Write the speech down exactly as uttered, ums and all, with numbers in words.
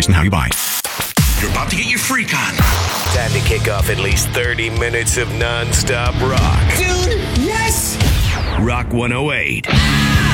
based on how you buy. You're about to get your freak on. Time to kick off at least thirty minutes of non-stop rock. Dude, yes! Rock one oh eight.